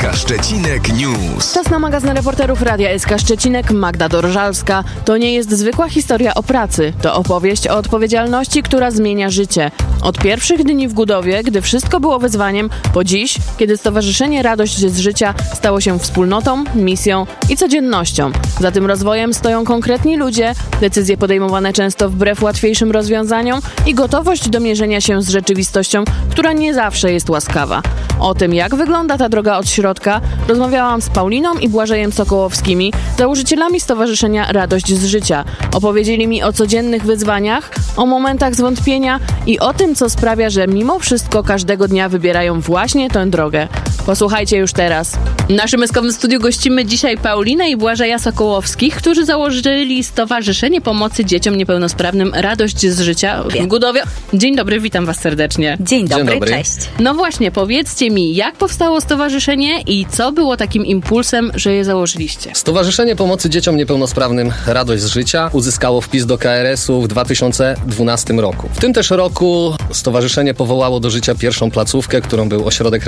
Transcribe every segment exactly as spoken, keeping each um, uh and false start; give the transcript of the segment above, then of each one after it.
K Szczecinek News. Czas na magazyn reporterów Radia S K Szczecinek. Magda Dorżalska. To nie jest zwykła historia o pracy. To opowieść o odpowiedzialności, która zmienia życie. Od pierwszych dni w Gudowie, gdy wszystko było wyzwaniem, po dziś, kiedy Stowarzyszenie Radość z Życia stało się wspólnotą, misją i codziennością. Za tym rozwojem stoją konkretni ludzie, decyzje podejmowane często wbrew łatwiejszym rozwiązaniom i gotowość do mierzenia się z rzeczywistością, która nie zawsze jest łaskawa. O tym, jak wygląda ta droga od środka, rozmawiałam z Pauliną i Błażejem Sokołowskimi, założycielami Stowarzyszenia Radość z Życia. Opowiedzieli mi o codziennych wyzwaniach, o momentach zwątpienia i o tym, co sprawia, że mimo wszystko każdego dnia wybierają właśnie tę drogę. Posłuchajcie już teraz. W naszym eskowym studiu gościmy dzisiaj Paulinę i Błażeja Sokołowskich, którzy założyli Stowarzyszenie Pomocy Dzieciom Niepełnosprawnym Radość z Życia w Gudowie. Dzień dobry, witam was serdecznie. Dzień dobry, Dzień dobry. Cześć. No właśnie, powiedzcie mi, jak powstało stowarzyszenie i co było takim impulsem, że je założyliście? Stowarzyszenie Pomocy Dzieciom Niepełnosprawnym Radość z Życia uzyskało wpis do K R S u w dwa tysiące dwunastym roku. W tym też roku stowarzyszenie powołało do życia pierwszą placówkę, którą był ośrodek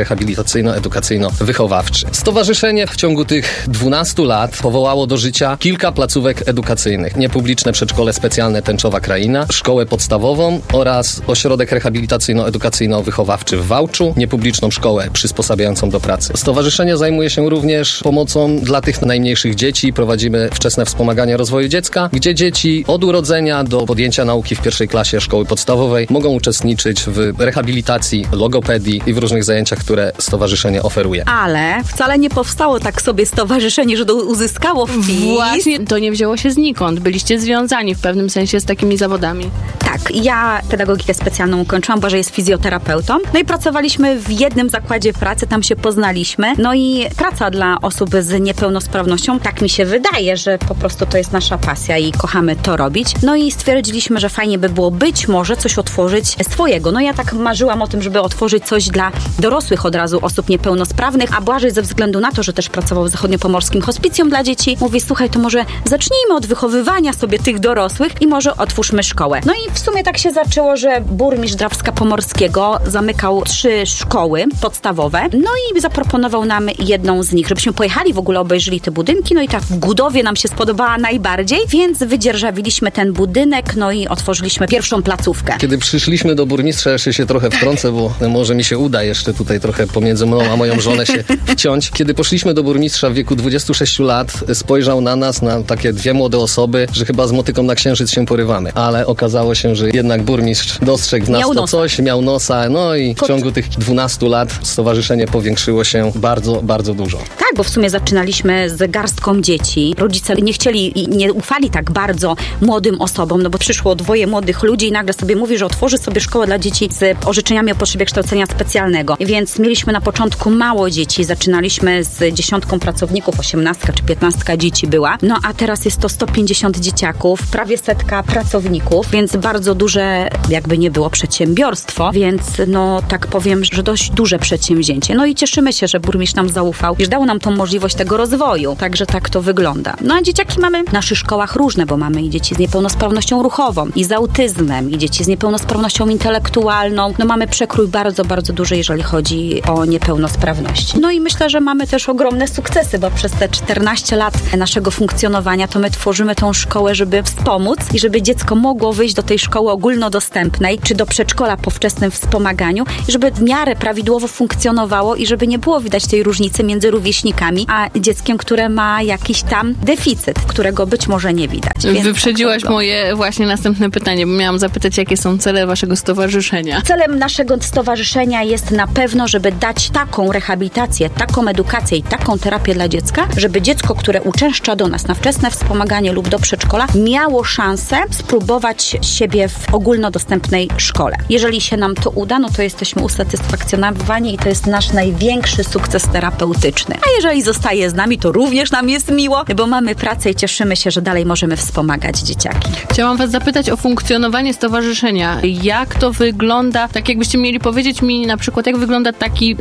rehabilitacyjno-edukacyjno-wychowawczy. Stowarzyszenie w ciągu tych dwunastu lat powołało do życia kilka placówek edukacyjnych. Niepubliczne przedszkole specjalne Tęczowa Kraina, szkołę podstawową oraz ośrodek rehabilitacyjno-edukacyjno-wychowawczy w Wałczu, niepubliczną szkołę przysposabiającą do pracy. Stowarzyszenie zajmuje się również pomocą dla tych najmniejszych dzieci. Prowadzimy wczesne wspomaganie rozwoju dziecka, gdzie dzieci od urodzenia do podjęcia nauki w pierwszej klasie szkoły podstawowej mogą uczestniczyć w rehabilitacji, logopedii i w różnych zajęciach, które stowarzyszenie oferuje. Ale wcale nie powstało tak sobie stowarzyszenie, że to uzyskało wpis. Właśnie, to nie wzięło się znikąd. Byliście związani w pewnym sensie z takimi zawodami. Tak, ja pedagogikę specjalną ukończyłam, Błażej jest fizjoterapeutą. No i pracowaliśmy w jednym zakładzie pracy, tam się poznaliśmy. No i praca dla osób z niepełnosprawnością, tak mi się wydaje, że po prostu to jest nasza pasja i kochamy to robić. No i stwierdziliśmy, że fajnie by było być może coś otworzyć swojego. No ja tak marzyłam o tym, żeby otworzyć coś dla dorosłych od razu osób niepełnosprawnych, a Błażej ze względu na to, że też pracował w zachodniopomorskim hospicjum dla dzieci, mówi, słuchaj, to może zacznijmy od wychowywania sobie tych dorosłych i może otwórzmy szkołę. No i w sumie tak się zaczęło, że burmistrz Drawska Pomorskiego zamykał trzy szkoły podstawowe, no i zaproponował nam jedną z nich, żebyśmy pojechali, w ogóle obejrzeli te budynki, no i ta w Gudowie nam się spodobała najbardziej, więc wydzierżawiliśmy ten budynek, no i otworzyliśmy pierwszą placówkę. Kiedy przyszliśmy do burmistrza, jeszcze się trochę wtrącę, bo może mi się uda jeszcze tutaj trochę pomiędzy mną a moją żonę się wciąć. Kiedy poszliśmy do burmistrza w wieku dwudziestu sześciu lat, spojrzał na nas, na takie dwie młode osoby, że chyba z motyką na księżyc się porywamy. Ale okazało się, że jednak burmistrz dostrzegł w nas miał to nosa. coś, miał nosa, no i w Kot. ciągu tych dwunastu lat stowarzyszenie powiększyło się bardzo, bardzo dużo. Tak, bo w sumie zaczynaliśmy z garstką dzieci. Rodzice nie chcieli i nie ufali tak bardzo młodym osobom, no bo przyszło dwoje młodych ludzi i nagle sobie mówi, że otworzy sobie szkołę dla dzieci z orzeczeniami o potrzebie kształcenia specjalnego. Więc mieliśmy na początku mało dzieci. Zaczynaliśmy z dziesiątką pracowników, osiemnastka czy piętnastka dzieci była. No a teraz jest to sto pięćdziesiąt dzieciaków, prawie setka pracowników, więc bardzo duże, jakby nie było, przedsiębiorstwo, więc no tak powiem, że dość duże przedsięwzięcie. No i cieszymy się, że burmistrz nam zaufał i dał nam tą możliwość tego rozwoju. Także tak to wygląda. No a dzieciaki mamy w naszych szkołach różne, bo mamy i dzieci z niepełnosprawnością ruchową, i z autyzmem, i dzieci z niepełnosprawnością intelektualną. No mamy przekrój bardzo, bardzo duży, jeżeli chodzi o niepełnosprawności. No i myślę, że mamy też ogromne sukcesy, bo przez te czternaście lat naszego funkcjonowania to my tworzymy tą szkołę, żeby wspomóc i żeby dziecko mogło wyjść do tej szkoły ogólnodostępnej, czy do przedszkola po wczesnym wspomaganiu, i żeby w miarę prawidłowo funkcjonowało i żeby nie było widać tej różnicy między rówieśnikami a dzieckiem, które ma jakiś tam deficyt, którego być może nie widać. Więc Wyprzedziłaś tak moje właśnie następne pytanie, bo miałam zapytać, jakie są cele waszego stowarzyszenia. Celem naszego stowarzyszenia jest na pewno, żeby dać taką rehabilitację, taką edukację i taką terapię dla dziecka, żeby dziecko, które uczęszcza do nas na wczesne wspomaganie lub do przedszkola, miało szansę spróbować siebie w ogólnodostępnej szkole. Jeżeli się nam to uda, no to jesteśmy usatysfakcjonowani i to jest nasz największy sukces terapeutyczny. A jeżeli zostaje z nami, to również nam jest miło, bo mamy pracę i cieszymy się, że dalej możemy wspomagać dzieciaki. Chciałam was zapytać o funkcjonowanie stowarzyszenia. Jak to wygląda? Tak jakbyście mieli powiedzieć mi na przykład, jak wygląda taki zwykły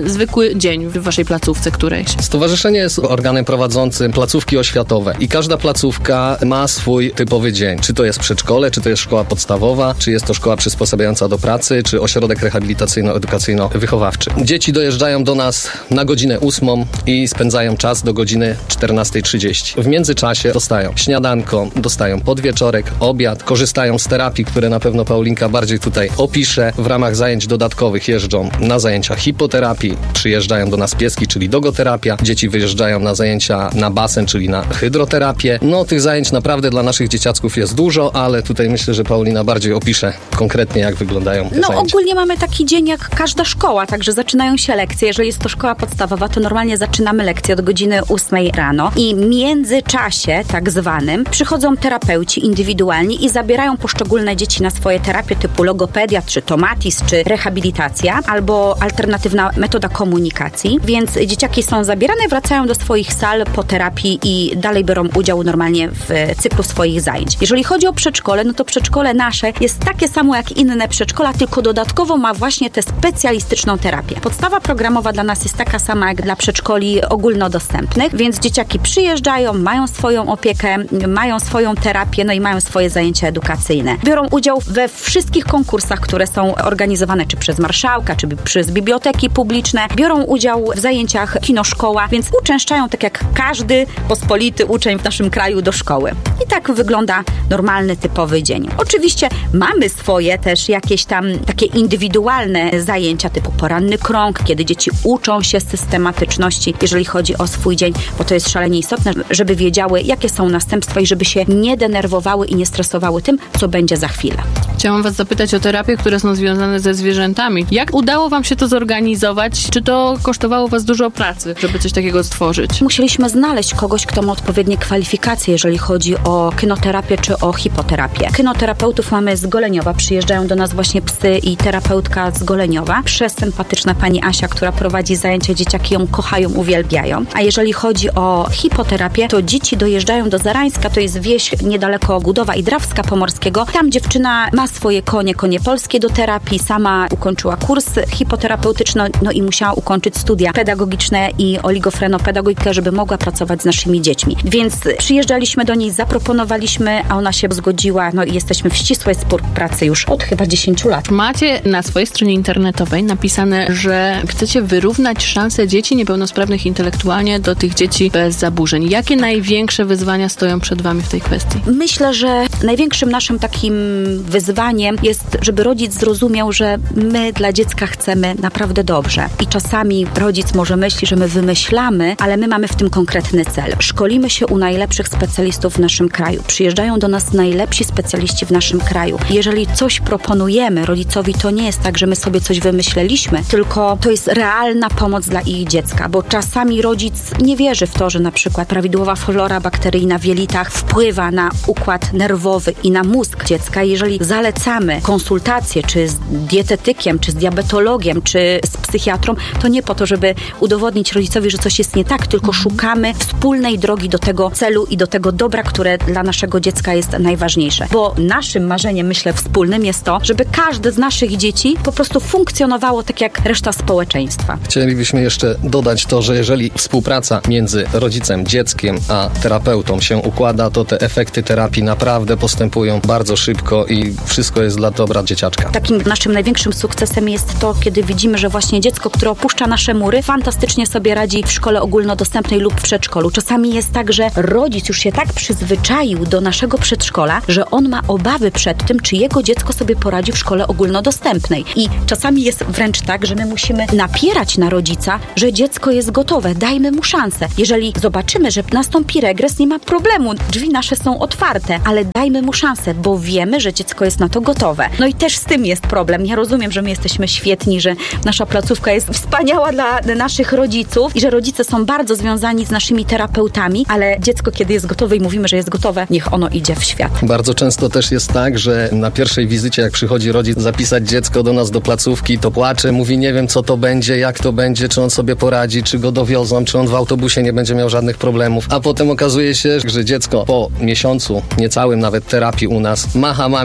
zwykły dzień w waszej placówce którejś? Stowarzyszenie jest organem prowadzącym placówki oświatowe i każda placówka ma swój typowy dzień. Czy to jest przedszkole, czy to jest szkoła podstawowa, czy jest to szkoła przysposabiająca do pracy, czy ośrodek rehabilitacyjno-edukacyjno-wychowawczy. Dzieci dojeżdżają do nas na godzinę ósmą i spędzają czas do godziny czternasta trzydzieści. W międzyczasie dostają śniadanko, dostają podwieczorek, obiad, korzystają z terapii, które na pewno Paulinka bardziej tutaj opisze. W ramach zajęć dodatkowych jeżdżą na zajęcia hipoterapii, przyjeżdżają do nas pieski, czyli dogoterapia. Dzieci wyjeżdżają na zajęcia na basen, czyli na hydroterapię. No, tych zajęć naprawdę dla naszych dzieciaczków jest dużo, ale tutaj myślę, że Paulina bardziej opisze konkretnie, jak wyglądają te no, zajęcia. Ogólnie mamy taki dzień jak każda szkoła, także zaczynają się lekcje. Jeżeli jest to szkoła podstawowa, to normalnie zaczynamy lekcję od godziny ósmej rano i w międzyczasie tak zwanym przychodzą terapeuci indywidualni i zabierają poszczególne dzieci na swoje terapie typu logopedia, czy tomatis, czy rehabilitacja, albo alternatywna metoda komunikacji, więc dzieciaki są zabierane, wracają do swoich sal po terapii i dalej biorą udział normalnie w cyklu swoich zajęć. Jeżeli chodzi o przedszkole, no to przedszkole nasze jest takie samo jak inne przedszkola, tylko dodatkowo ma właśnie tę specjalistyczną terapię. Podstawa programowa dla nas jest taka sama jak dla przedszkoli ogólnodostępnych, więc dzieciaki przyjeżdżają, mają swoją opiekę, mają swoją terapię, no i mają swoje zajęcia edukacyjne. Biorą udział we wszystkich konkursach, które są organizowane czy przez marszałka, czy przez biblioteki publiczne. Biorą udział w zajęciach kinoszkoła, więc uczęszczają tak jak każdy pospolity uczeń w naszym kraju do szkoły. I tak wygląda normalny, typowy dzień. Oczywiście mamy swoje też jakieś tam takie indywidualne zajęcia typu poranny krąg, kiedy dzieci uczą się systematyczności, jeżeli chodzi o swój dzień, bo to jest szalenie istotne, żeby wiedziały, jakie są następstwa i żeby się nie denerwowały i nie stresowały tym, co będzie za chwilę. Chciałam was zapytać o terapie, które są związane ze zwierzętami. Jak udało wam się to zorganizować? Czy to kosztowało was dużo pracy, żeby coś takiego stworzyć? Musieliśmy znaleźć kogoś, kto ma odpowiednie kwalifikacje, jeżeli chodzi o kynoterapię czy o hipoterapię. Kynoterapeutów mamy z Goleniowa. Przyjeżdżają do nas właśnie psy i terapeutka z Goleniowa. Przesympatyczna pani Asia, która prowadzi zajęcia, dzieciaki ją kochają, uwielbiają. A jeżeli chodzi o hipoterapię, to dzieci dojeżdżają do Zarańska, to jest wieś niedaleko Gudowa i Drawska Pomorskiego. Tam dziewczyna ma swoje konie, konie polskie do terapii, sama ukończyła kurs hipoterapeutyczny, no i musiała ukończyć studia pedagogiczne i oligofrenopedagogikę, żeby mogła pracować z naszymi dziećmi. Więc przyjeżdżaliśmy do niej, zaproponowaliśmy, a ona się zgodziła, no i jesteśmy w ścisłej współpracy już od chyba dziesięciu lat. Macie na swojej stronie internetowej napisane, że chcecie wyrównać szanse dzieci niepełnosprawnych intelektualnie do tych dzieci bez zaburzeń. Jakie największe wyzwania stoją przed wami w tej kwestii? Myślę, że największym naszym takim wyzwaniem jest, żeby rodzic zrozumiał, że my dla dziecka chcemy naprawdę dobrze. I czasami rodzic może myśli, że my wymyślamy, ale my mamy w tym konkretny cel. Szkolimy się u najlepszych specjalistów w naszym kraju. Przyjeżdżają do nas najlepsi specjaliści w naszym kraju. Jeżeli coś proponujemy rodzicowi, to nie jest tak, że my sobie coś wymyśleliśmy, tylko to jest realna pomoc dla ich dziecka, bo czasami rodzic nie wierzy w to, że na przykład prawidłowa flora bakteryjna w jelitach wpływa na układ nerwowy i na mózg dziecka. Jeżeli zalecamy konsultacje, czy z dietetykiem, czy z diabetologiem, czy z psychiatrą, to nie po to, żeby udowodnić rodzicowi, że coś jest nie tak, tylko szukamy wspólnej drogi do tego celu i do tego dobra, które dla naszego dziecka jest najważniejsze. Bo naszym marzeniem, myślę, wspólnym jest to, żeby każde z naszych dzieci po prostu funkcjonowało tak jak reszta społeczeństwa. Chcielibyśmy jeszcze dodać to, że jeżeli współpraca między rodzicem, dzieckiem, a terapeutą się układa, to te efekty terapii naprawdę postępują bardzo szybko i wszystko jest dla dobra dzieciaczka. Takim naszym największym sukcesem jest to, kiedy widzimy, że właśnie dziecko, które opuszcza nasze mury, fantastycznie sobie radzi w szkole ogólnodostępnej lub w przedszkolu. Czasami jest tak, że rodzic już się tak przyzwyczaił do naszego przedszkola, że on ma obawy przed tym, czy jego dziecko sobie poradzi w szkole ogólnodostępnej. I czasami jest wręcz tak, że my musimy napierać na rodzica, że dziecko jest gotowe, dajmy mu szansę. Jeżeli zobaczymy, że nastąpi regres, nie ma problemu, drzwi nasze są otwarte, ale dajmy mu szansę, bo wiemy, że dziecko jest na to gotowe. No i też z tym jest problem. Ja rozumiem, że my jesteśmy świetni, że nasza placówka jest wspaniała dla naszych rodziców i że rodzice są bardzo związani z naszymi terapeutami, ale dziecko, kiedy jest gotowe i mówimy, że jest gotowe, niech ono idzie w świat. Bardzo często też jest tak, że na pierwszej wizycie, jak przychodzi rodzic zapisać dziecko do nas do placówki, to płacze, mówi, nie wiem co to będzie, jak to będzie, czy on sobie poradzi, czy go dowiozą, czy on w autobusie nie będzie miał żadnych problemów. A potem okazuje się, że dziecko po miesiącu, niecałym nawet terapii u nas, macha mamie, żeby mama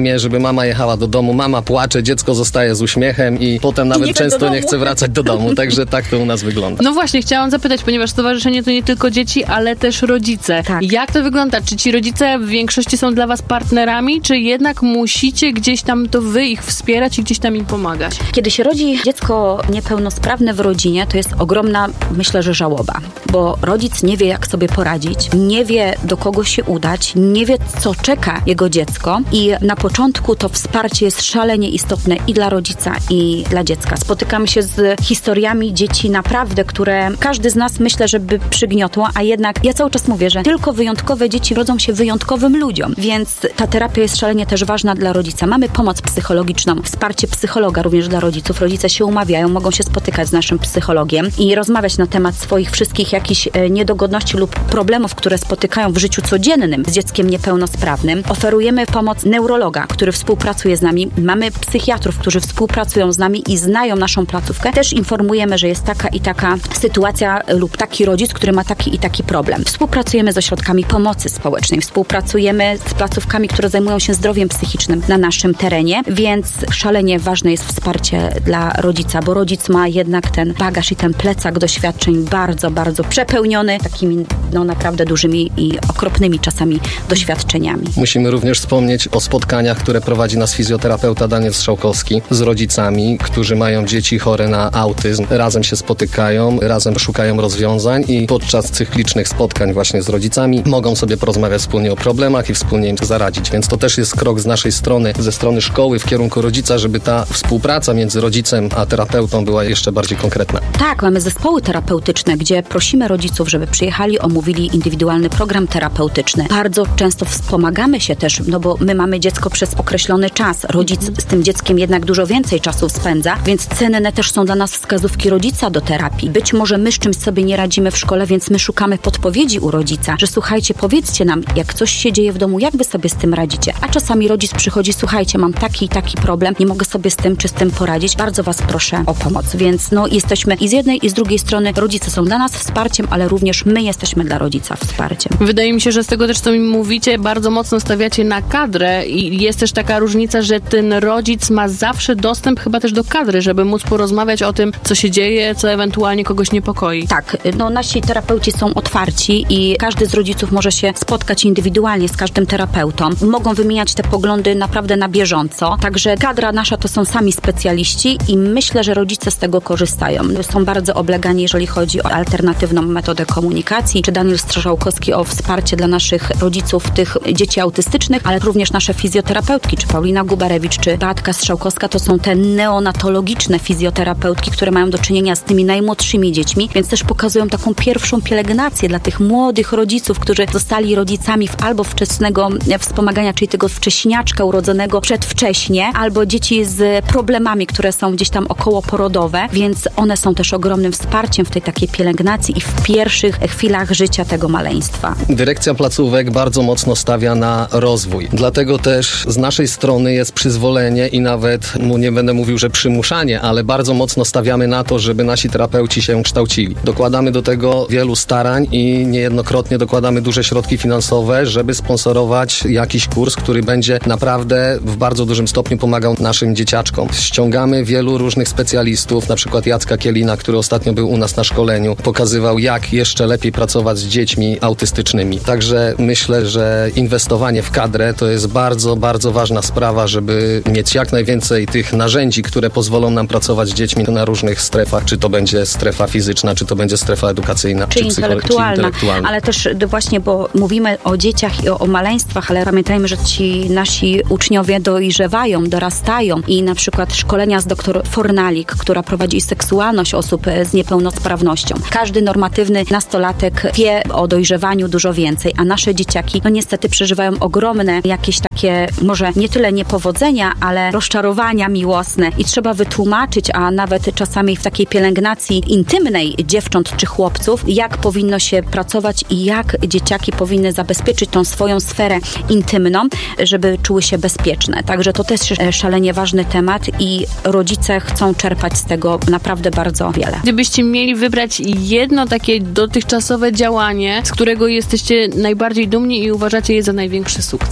mama jechała do domu, mama płacze, dziecko zostaje z uśmiechem i potem nawet nie często nie chce wracać do domu. Także tak to u nas wygląda. No właśnie, chciałam zapytać, ponieważ stowarzyszenie to nie tylko dzieci, ale też rodzice. Tak. Jak to wygląda? Czy ci rodzice w większości są dla was partnerami, czy jednak musicie gdzieś tam to wy ich wspierać i gdzieś tam im pomagać? Kiedy się rodzi dziecko niepełnosprawne w rodzinie, to jest ogromna, myślę, że żałoba, bo rodzic nie wie, jak sobie poradzić, nie wie, do kogo się udać, nie wie, co czeka jego dziecko i na początku to wsparcie jest szalenie istotne i dla rodzica, i dla dziecka. Spotykamy się z historiami dzieci naprawdę, które każdy z nas, myślę, że by przygniotło, a jednak ja cały czas mówię, że tylko wyjątkowe dzieci rodzą się wyjątkowym ludziom, więc ta terapia jest szalenie też ważna dla rodzica. Mamy pomoc psychologiczną, wsparcie psychologa również dla rodziców. Rodzice się umawiają, mogą się spotykać z naszym psychologiem i rozmawiać na temat swoich wszystkich jakichś e, niedogodności lub problemów, które spotykają w życiu codziennym z dzieckiem niepełnosprawnym. Oferujemy pomoc neurologa, który współpracuje z nami. Mamy psychiatrów, którzy współpracują z nami i znają naszą placówkę. Też informujemy, że jest taka i taka sytuacja lub taki rodzic, który ma taki i taki problem. Współpracujemy z ośrodkami pomocy społecznej, współpracujemy z placówkami, które zajmują się zdrowiem psychicznym na naszym terenie, więc szalenie ważne jest wsparcie dla rodzica, bo rodzic ma jednak ten bagaż i ten plecak doświadczeń bardzo, bardzo przepełniony takimi no naprawdę dużymi i okropnymi czasami doświadczeniami. Musimy również wspomnieć o spotkaniach, które prowadzi nas fizjoterapeuta Daniel Strzałkowski z rodzicami, którzy mają dzieci chore na autyzm. Razem się spotykają, razem szukają rozwiązań i podczas cyklicznych spotkań właśnie z rodzicami mogą sobie porozmawiać wspólnie o problemach i wspólnie im zaradzić. Więc to też jest krok z naszej strony, ze strony szkoły w kierunku rodzica, żeby ta współpraca między rodzicem a terapeutą była jeszcze bardziej konkretna. Tak, mamy zespoły terapeutyczne, gdzie prosimy rodziców, żeby przyjechali, omówili indywidualny program terapeutyczny. Bardzo często wspomagamy się też, no bo my mamy dziecko przez określony czas. Rodzic z tym dzieckiem jednak dużo więcej czasu spędza, więc cenne też są dla nas wskazówki rodzica do terapii. Być może my z czymś sobie nie radzimy w szkole, więc my szukamy podpowiedzi u rodzica, że słuchajcie, powiedzcie nam, jak coś się dzieje w domu, jak wy sobie z tym radzicie. A czasami rodzic przychodzi, słuchajcie, mam taki i taki problem, nie mogę sobie z tym czy z tym poradzić. Bardzo was proszę o pomoc. Więc no jesteśmy i z jednej i z drugiej strony rodzice są dla nas wsparciem, ale również my jesteśmy dla rodzica wsparciem. Wydaje mi się, że z tego też, co mi mówicie, bardzo mocno stawiacie na kadrę i jest też taka różnica, że ten rodzic ma zawsze dostęp chyba też do kadry, żeby móc porozmawiać o tym, co się dzieje, co ewentualnie kogoś niepokoi. Tak, no nasi terapeuci są otwarci i każdy z rodziców może się spotkać indywidualnie z każdym terapeutą. Mogą wymieniać te poglądy naprawdę na bieżąco. Także kadra nasza to są sami specjaliści i myślę, że rodzice z tego korzystają. Są bardzo oblegani, jeżeli chodzi o alternatywną metodę komunikacji, czy Daniel Strzałkowski o wsparcie dla naszych rodziców tych dzieci autystycznych, ale również nasze fizjoterapeutki, czy Paulina Gubarewicz, czy Beatka Strzałkowska, to są te neonatologiczne fizjoterapeutki, które mają do czynienia z tymi najmłodszymi dziećmi, więc też pokazują taką pierwszą pielęgnację dla tych młodych rodziców, którzy zostali rodzicami w albo wczesnego wspomagania, czyli tego wcześniaczka urodzonego przedwcześnie, albo dzieci z problemami, które są gdzieś tam okołoporodowe, więc one są też ogromnym wsparciem w tej takiej pielęgnacji i w pierwszych chwilach życia tego maleństwa. Dyrekcja placówek bardzo mocno stawia na rozwój. Dlatego też z naszej strony jest przyzwolenie i nawet, mu nie będę mówił, że przymuszanie, ale bardzo mocno stawiamy na to, żeby nasi terapeuci się kształcili. Dokładamy do tego wielu starań i niejednokrotnie dokładamy duże środki finansowe, żeby sponsorować jakiś kurs, który będzie naprawdę w bardzo dużym stopniu pomagał naszym dzieciaczkom. Ściągamy wielu różnych specjalistów, na przykład Jacka Kielina, który ostatnio był u nas na szkoleniu, pokazywał, jak jeszcze lepiej pracować z dziećmi autystycznymi. Także myślę, że inwestowanie w kadrę to jest bardzo, bardzo ważna sprawa, żeby mieć jak najwięcej tych narzędzi, które pozwolą nam pracować z dziećmi na różnych strefach, czy to będzie strefa fizyczna, czy to będzie strefa edukacyjna, czy, czy, intelektualna. czy intelektualna. Ale też właśnie, bo mówimy o dzieciach i o, o maleństwach, ale pamiętajmy, że ci nasi uczniowie dojrzewają, dorastają i na przykład szkolenia z doktor Fornalik, która prowadzi seksualność osób z niepełnosprawnością. Każdy normatywny nastolatek wie o dojrzewaniu dużo więcej, a nasze dzieciaki no niestety przeżywają ogromne jakieś takie, może nie tyle niepowodzenia, ale rozczarowania miłosne i trzeba wytłumaczyć, a nawet czasami w takiej pielęgnacji intymnej dziewcząt czy chłopców, jak powinno się pracować i jak dzieciaki powinny zabezpieczyć tą swoją sferę intymną, żeby czuły się bezpieczne. Także to też jest szalenie ważny temat i rodzice chcą czerpać z tego naprawdę bardzo wiele. Gdybyście mieli wybrać jedno takie dotychczasowe działanie, z którego jesteście najbardziej dumni i uważacie je za największy sukces?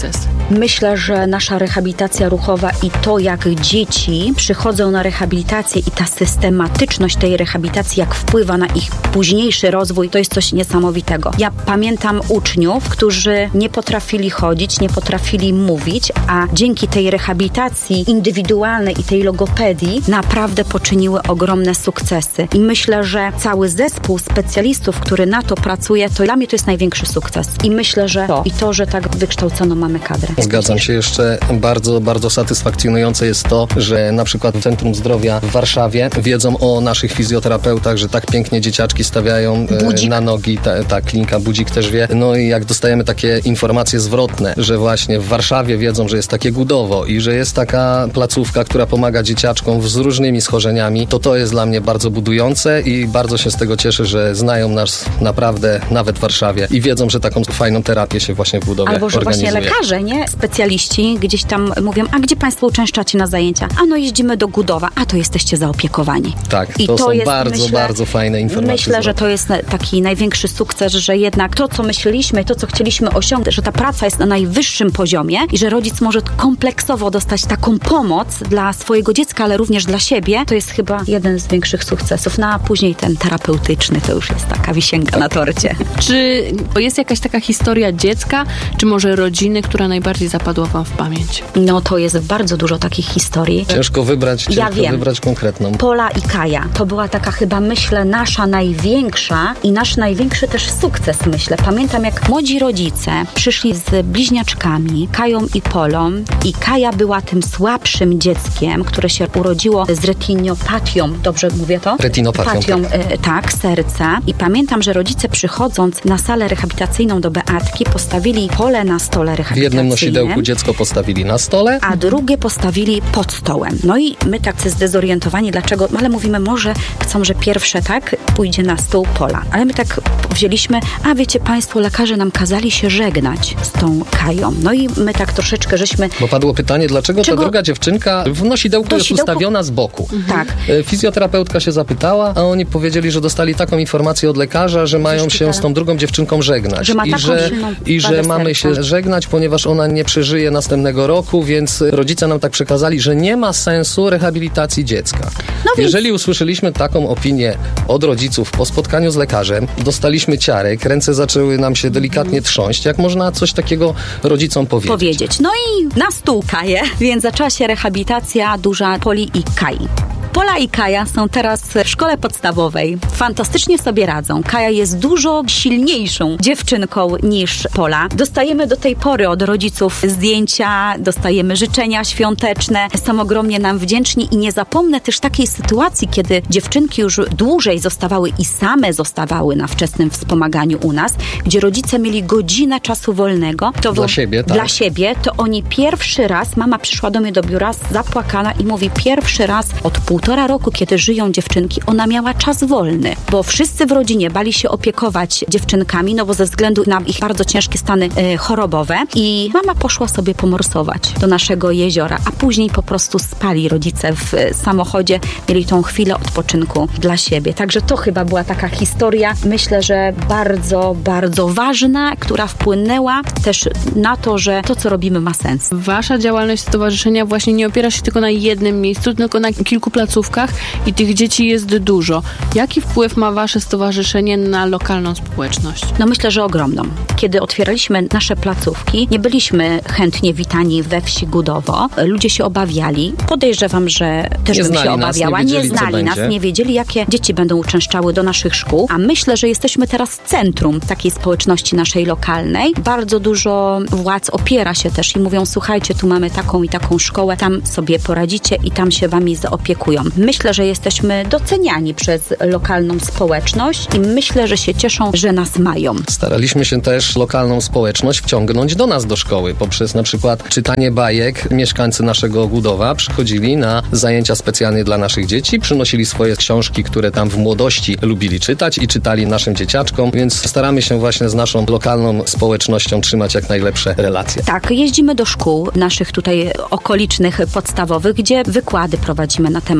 Myślę, że nasza rehabilitacja ruchowa i to, jak dzieci przychodzą na rehabilitację i ta systematyczność tej rehabilitacji, jak wpływa na ich późniejszy rozwój, to jest coś niesamowitego. Ja pamiętam uczniów, którzy nie potrafili chodzić, nie potrafili mówić, a dzięki tej rehabilitacji indywidualnej i tej logopedii naprawdę poczyniły ogromne sukcesy. I myślę, że cały zespół specjalistów, który na to pracuje, to dla mnie to jest największy sukces. I myślę, że to i to, że tak wykształconą mamy kadrę. Zgadzam się. Jeszcze bardzo, bardzo satysfakcjonujące jest to, że na przykład w Centrum Zdrowia w Warszawie wiedzą o naszych fizjoterapeutach, że tak pięknie dzieciaczki stawiają e, na nogi. Ta, ta klinika Budzik też wie. No i jak dostajemy takie informacje zwrotne, że właśnie w Warszawie wiedzą, że jest takie Gudowo i że jest taka placówka, która pomaga dzieciaczkom z różnymi schorzeniami, to to jest dla mnie bardzo budujące i bardzo się z tego cieszę, że znają nas naprawdę nawet w Warszawie i wiedzą, że taką fajną terapię się właśnie w Budowie Albo, że organizuje. właśnie lekarze, nie? Specjaliści gdzieś tam mówią, a gdzie państwo uczęszczacie na zajęcia? A no jeździmy do Gudowa, a to jesteście zaopiekowani. Tak, I to, to są jest, bardzo, myślę, bardzo fajne informacje. Myślę, że to jest taki największy sukces, że jednak to, co myśleliśmy, to, co chcieliśmy osiągnąć, że ta praca jest na najwyższym poziomie i że rodzic może kompleksowo dostać taką pomoc dla swojego dziecka, ale również dla siebie, to jest chyba jeden z większych sukcesów. No a później ten terapeutyczny to już jest taka wisienka na torcie. Czy jest jakaś taka historia dziecka, czy może rodziny, która najbardziej zapadła wam w pamięć? No to jest bardzo dużo takich historii. Ciężko wybrać, ciężko ja wiem. wybrać konkretną. Pola i Kaja. To była taka chyba, myślę, nasza największa i nasz największy też sukces, myślę. Pamiętam, jak młodzi rodzice przyszli z bliźniaczkami, Kają i Polą, i Kaja była tym słabszym dzieckiem, które się urodziło z retinopatią. Dobrze mówię to? Retinopatią, Patią, tak. e, tak, serca. I pamiętam, że rodzice przychodząc na salę rehabilitacyjną do Beatki postawili Polę na stole W rehabilitacyjnym. jednym nosidełku dziecko postawili na stole, A drugie postawili pod stołem. No i my tak zdezorientowani, dlaczego, ale mówimy, może chcą, że pierwsze tak pójdzie na stół Pola. Ale my tak wzięliśmy, a wiecie państwo, lekarze nam kazali się żegnać z tą Kają. No i my tak troszeczkę żeśmy... bo padło pytanie, dlaczego Czego? ta druga dziewczynka w nosidełku To jest sidełko- ustawiona z boku. Tak. E, Fizjoterapeutka się zapytała, a oni powiedzieli, że dostali taką informację od lekarza, że mają się z tą drugą dziewczynką żegnać. Że ma I taką że, silną i że wadę mamy serca. się żegnać, ponieważ ona nie przeżyje następnego roku, więc rodzice nam tak przekazali, że nie ma sensu rehabilitacji dziecka. No więc- Jeżeli usłyszeliśmy taką opinię od rodziców po spotkaniu z lekarzem, dostaliśmy ciarek, ręce zaczęły nam się delikatnie trząść. Jak można coś takiego rodzicom powiedzieć? powiedzieć. No i na stół Kaję, więc zaczęła się rehabilitacja duża Poli i Kai. Pola i Kaja są teraz w szkole podstawowej. Fantastycznie sobie radzą. Kaja jest dużo silniejszą dziewczynką niż Pola. Dostajemy do tej pory od rodziców zdjęcia, dostajemy życzenia świąteczne. Są ogromnie nam wdzięczni i nie zapomnę też takiej sytuacji, kiedy dziewczynki już dłużej zostawały i same zostawały na wczesnym wspomaganiu u nas, gdzie rodzice mieli godzinę czasu wolnego. To Dla w- siebie, tak. Dla siebie, to oni pierwszy raz, mama przyszła do mnie do biura zapłakana i mówi, pierwszy raz od półtora roku, kiedy żyją dziewczynki, ona miała czas wolny, bo wszyscy w rodzinie bali się opiekować dziewczynkami, no bo ze względu na ich bardzo ciężkie stany y, chorobowe i mama poszła sobie pomorsować do naszego jeziora, a później po prostu spali rodzice w y, samochodzie, mieli tą chwilę odpoczynku dla siebie. Także to chyba była taka historia, myślę, że bardzo, bardzo ważna, która wpłynęła też na to, że to, co robimy, ma sens. Wasza działalność stowarzyszenia właśnie nie opiera się tylko na jednym miejscu, tylko na kilku placówkach i tych dzieci jest dużo. Jaki wpływ ma wasze stowarzyszenie na lokalną społeczność? No myślę, że ogromną. Kiedy otwieraliśmy nasze placówki, nie byliśmy chętnie witani we wsi Gudowo. Ludzie się obawiali. Podejrzewam, że też Nie bym znali się nas, obawiała. nie Nie, wiedzieli, co znali nas, będzie. nie wiedzieli, jakie dzieci będą uczęszczały do naszych szkół. A myślę, że jesteśmy teraz centrum takiej społeczności naszej lokalnej. Bardzo dużo władz opiera się też i mówią, słuchajcie, tu mamy taką i taką szkołę, tam sobie poradzicie i tam się wami zaopiekują. Myślę, że jesteśmy doceniani przez lokalną społeczność i myślę, że się cieszą, że nas mają. Staraliśmy się też lokalną społeczność wciągnąć do nas do szkoły poprzez na przykład czytanie bajek. Mieszkańcy naszego Gudowa przychodzili na zajęcia specjalnie dla naszych dzieci, przynosili swoje książki, które tam w młodości lubili czytać i czytali naszym dzieciaczkom, więc staramy się właśnie z naszą lokalną społecznością trzymać jak najlepsze relacje. Tak, jeździmy do szkół naszych tutaj okolicznych, podstawowych, gdzie wykłady prowadzimy na temat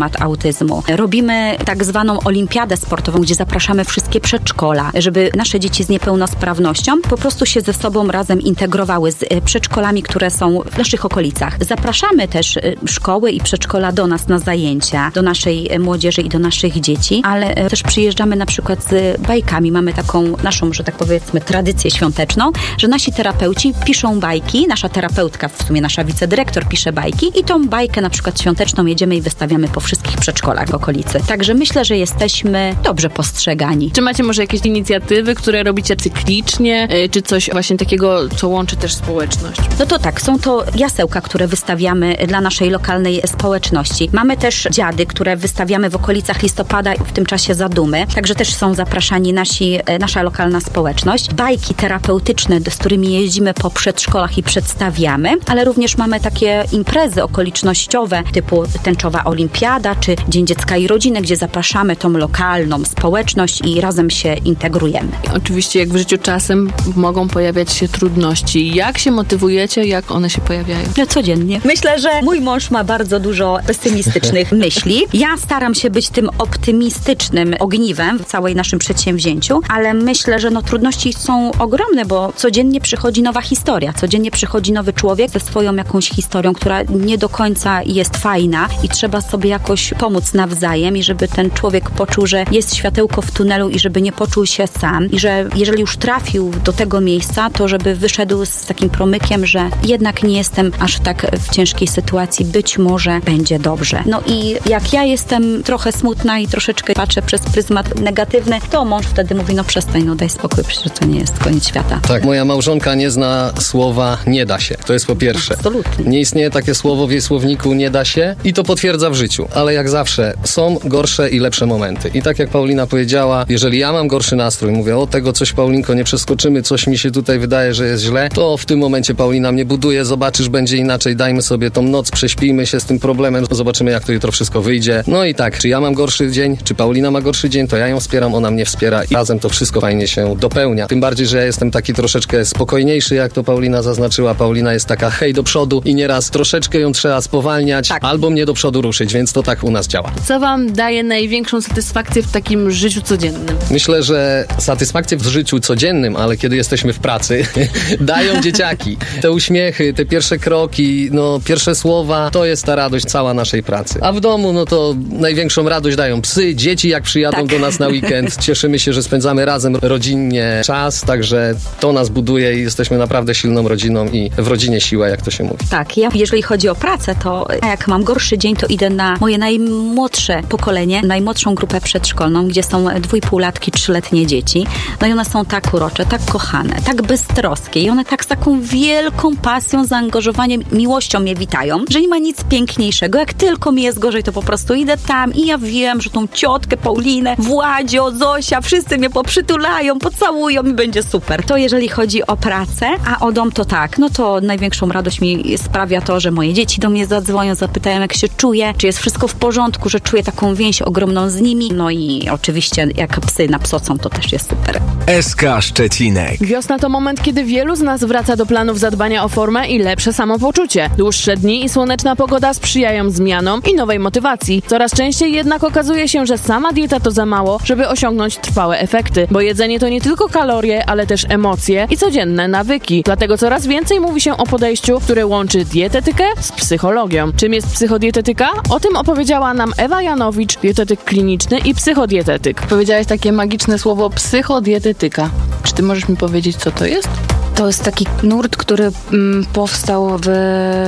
temat autyzmu. Robimy tak zwaną olimpiadę sportową, gdzie zapraszamy wszystkie przedszkola, żeby nasze dzieci z niepełnosprawnością po prostu się ze sobą razem integrowały z przedszkolami, które są w naszych okolicach. Zapraszamy też szkoły i przedszkola do nas na zajęcia, do naszej młodzieży i do naszych dzieci, ale też przyjeżdżamy na przykład z bajkami. Mamy taką naszą, że tak powiedzmy, tradycję świąteczną, że nasi terapeuci piszą bajki, nasza terapeutka, w sumie nasza wicedyrektor pisze bajki i tą bajkę na przykład świąteczną jedziemy i wystawiamy po wszystkich przedszkolach w okolicy. Także myślę, że jesteśmy dobrze postrzegani. Czy macie może jakieś inicjatywy, które robicie cyklicznie, czy coś właśnie takiego, co łączy też społeczność? No to tak, są to jasełka, które wystawiamy dla naszej lokalnej społeczności. Mamy też dziady, które wystawiamy w okolicach listopada w tym czasie Zadumy, także też są zapraszani nasi, nasza lokalna społeczność. Bajki terapeutyczne, z którymi jeździmy po przedszkolach i przedstawiamy, ale również mamy takie imprezy okolicznościowe, typu tęczowa olimpiada, czy Dzień Dziecka i Rodziny, gdzie zapraszamy tą lokalną społeczność i razem się integrujemy. Oczywiście, jak w życiu czasem mogą pojawiać się trudności. Jak się motywujecie, jak one się pojawiają? No codziennie. Myślę, że mój mąż ma bardzo dużo pesymistycznych myśli. Ja staram się być tym optymistycznym ogniwem w całej naszym przedsięwzięciu, ale myślę, że no trudności są ogromne, bo codziennie przychodzi nowa historia, codziennie przychodzi nowy człowiek ze swoją jakąś historią, która nie do końca jest fajna i trzeba sobie jakoś pomóc nawzajem i żeby ten człowiek poczuł, że jest światełko w tunelu i żeby nie poczuł się sam i że jeżeli już trafił do tego miejsca, to żeby wyszedł z takim promykiem, że jednak nie jestem aż tak w ciężkiej sytuacji, być może będzie dobrze. No i jak ja jestem trochę smutna i troszeczkę patrzę przez pryzmat negatywny, to mąż wtedy mówi, no przestań, no daj spokój, przecież to nie jest koniec świata. Tak, moja małżonka nie zna słowa nie da się. To jest po pierwsze. Absolutnie. Nie istnieje takie słowo w jej słowniku nie da się i to potwierdza w życiu. Ale jak zawsze są gorsze i lepsze momenty. I tak jak Paulina powiedziała, jeżeli ja mam gorszy nastrój, mówię, o tego coś Paulinko nie przeskoczymy, coś mi się tutaj wydaje, że jest źle, to w tym momencie Paulina mnie buduje, zobaczysz, będzie inaczej, dajmy sobie tą noc, prześpijmy się z tym problemem, zobaczymy jak to jutro wszystko wyjdzie. No i tak, czy ja mam gorszy dzień, czy Paulina ma gorszy dzień, to ja ją wspieram, ona mnie wspiera i razem to wszystko fajnie się dopełnia. Tym bardziej, że ja jestem taki troszeczkę spokojniejszy, jak to Paulina zaznaczyła. Paulina jest taka hej do przodu i nieraz troszeczkę ją trzeba spowalniać, tak, albo mnie do przodu ruszyć, więc to tak u nas działa. Co wam daje największą satysfakcję w takim życiu codziennym? Myślę, że satysfakcję w życiu codziennym, ale kiedy jesteśmy w pracy, dają dzieciaki. Te uśmiechy, te pierwsze kroki, no pierwsze słowa, to jest ta radość cała naszej pracy. A w domu, no to największą radość dają psy, dzieci jak przyjadą tak. do nas na weekend. Cieszymy się, że spędzamy razem rodzinnie czas, także to nas buduje i jesteśmy naprawdę silną rodziną i w rodzinie siła, jak to się mówi. Tak, ja jeżeli chodzi o pracę, to jak mam gorszy dzień, to idę na moje najmłodsze pokolenie, najmłodszą grupę przedszkolną, gdzie są dwójpółlatki, trzyletnie dzieci. No i one są tak urocze, tak kochane, tak beztroskie i one tak z taką wielką pasją, zaangażowaniem, miłością mnie witają, że nie ma nic piękniejszego. Jak tylko mi jest gorzej, to po prostu idę tam i ja wiem, że tą ciotkę, Paulinę, Władzio, Zosia, wszyscy mnie poprzytulają, pocałują i będzie super. To jeżeli chodzi o pracę, a o dom to tak, no to największą radość mi sprawia to, że moje dzieci do mnie zadzwonią, zapytają jak się czuję, czy jest wszystko w porządku, że czuję taką więź ogromną z nimi. No i oczywiście jak psy napsocą, to też jest super. S K Szczecinek. Wiosna to moment, kiedy wielu z nas wraca do planów zadbania o formę i lepsze samopoczucie. Dłuższe dni i słoneczna pogoda sprzyjają zmianom i nowej motywacji. Coraz częściej jednak okazuje się, że sama dieta to za mało, żeby osiągnąć trwałe efekty. Bo jedzenie to nie tylko kalorie, ale też emocje i codzienne nawyki. Dlatego coraz więcej mówi się o podejściu, które łączy dietetykę z psychologią. Czym jest psychodietetyka? O tym opowiedziała nam Ewa Janowicz, dietetyk kliniczny i psychodietetyk. Powiedziałaś takie magiczne słowo psychodietetyka. Czy ty możesz mi powiedzieć, co to jest? To jest taki nurt, który mm, powstał w,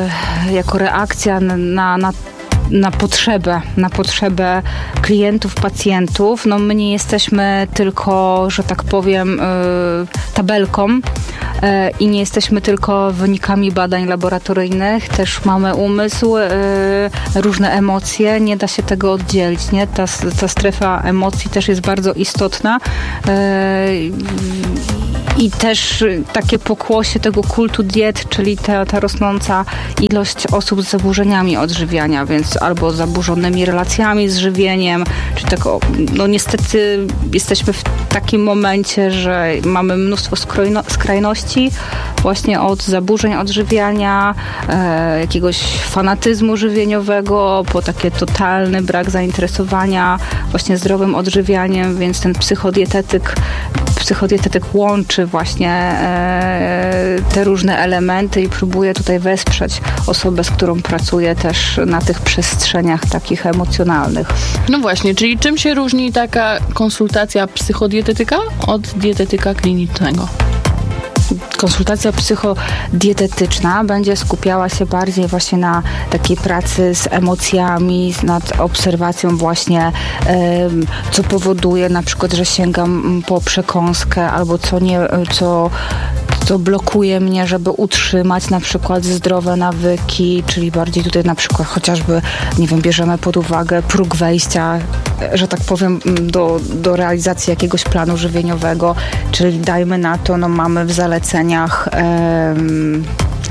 jako reakcja na, na na potrzebę, na potrzebę klientów, pacjentów. No my nie jesteśmy tylko, że tak powiem, tabelką i nie jesteśmy tylko wynikami badań laboratoryjnych, też mamy umysł, różne emocje, nie da się tego oddzielić, nie? Ta, ta strefa emocji też jest bardzo istotna I też takie pokłosie tego kultu diet, czyli ta, ta rosnąca ilość osób z zaburzeniami odżywiania, więc albo zaburzonymi relacjami z żywieniem, czy tego, no niestety jesteśmy w takim momencie, że mamy mnóstwo skrojno, skrajności, właśnie od zaburzeń odżywiania, e, jakiegoś fanatyzmu żywieniowego, po takie totalny brak zainteresowania właśnie zdrowym odżywianiem, więc ten psychodietetyk Psychodietetyk łączy właśnie e, te różne elementy i próbuje tutaj wesprzeć osobę, z którą pracuję też na tych przestrzeniach takich emocjonalnych. No właśnie, czyli czym się różni taka konsultacja psychodietetyka od dietetyka klinicznego? Konsultacja psychodietetyczna będzie skupiała się bardziej właśnie na takiej pracy z emocjami, nad obserwacją właśnie, co powoduje na przykład, że sięgam po przekąskę, albo co nie, co to blokuje mnie, żeby utrzymać na przykład zdrowe nawyki, czyli bardziej tutaj na przykład chociażby, nie wiem, bierzemy pod uwagę próg wejścia, że tak powiem, do, do realizacji jakiegoś planu żywieniowego, czyli dajmy na to, no mamy w zaleceniach em,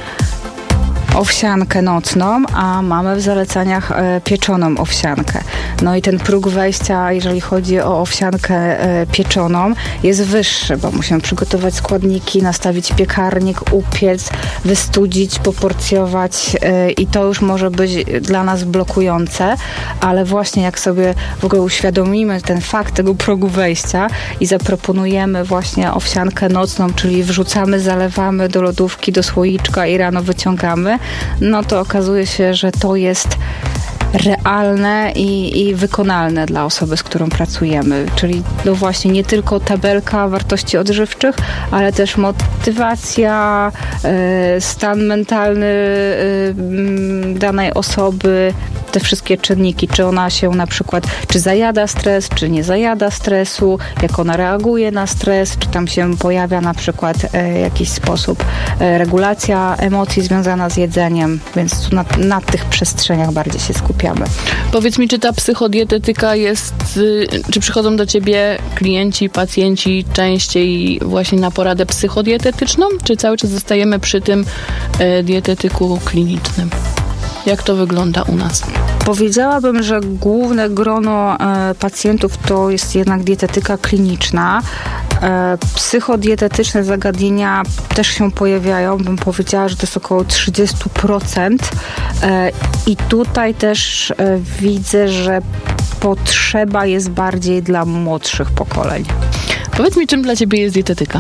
owsiankę nocną, a mamy w zaleceniach e, pieczoną owsiankę. No i ten próg wejścia, jeżeli chodzi o owsiankę e, pieczoną, jest wyższy, bo musimy przygotować składniki, nastawić piekarnik, upiec, wystudzić, poporcjować e, i to już może być dla nas blokujące, ale właśnie jak sobie w ogóle uświadomimy ten fakt tego progu wejścia i zaproponujemy właśnie owsiankę nocną, czyli wrzucamy, zalewamy do lodówki, do słoiczka i rano wyciągamy, no to okazuje się, że to jest realne i, i wykonalne dla osoby, z którą pracujemy. Czyli no właśnie nie tylko tabelka wartości odżywczych, ale też motywacja, y, stan mentalny y, danej osoby, te wszystkie czynniki, czy ona się na przykład, czy zajada stres, czy nie zajada stresu, jak ona reaguje na stres, czy tam się pojawia na przykład e, jakiś sposób e, regulacja emocji związana z jedzeniem, więc tu na, na tych przestrzeniach bardziej się skupiamy. Powiedz mi, czy ta psychodietetyka jest, y, czy przychodzą do ciebie klienci, pacjenci częściej właśnie na poradę psychodietetyczną, czy cały czas zostajemy przy tym e, dietetyku klinicznym? Jak to wygląda u nas? Powiedziałabym, że główne grono e, pacjentów to jest jednak dietetyka kliniczna. E, psychodietetyczne zagadnienia też się pojawiają. Bym powiedziała, że to jest około trzydzieści procent. E, I tutaj też e, widzę, że potrzeba jest bardziej dla młodszych pokoleń. Powiedz mi, czym dla ciebie jest dietetyka?